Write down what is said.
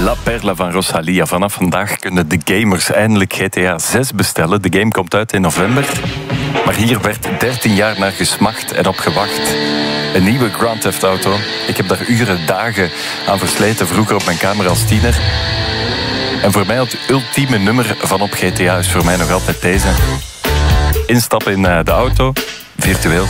La Perla van Rosalia. Vanaf vandaag kunnen de gamers eindelijk GTA 6 bestellen. De game komt uit in november. Maar hier werd 13 jaar naar gesmacht en op gewacht. Een nieuwe Grand Theft Auto. Ik heb daar uren, dagen aan versleten, vroeger op mijn kamer als tiener. En voor mij het ultieme nummer van op GTA is voor mij nog altijd deze. Instappen in de auto, virtueel.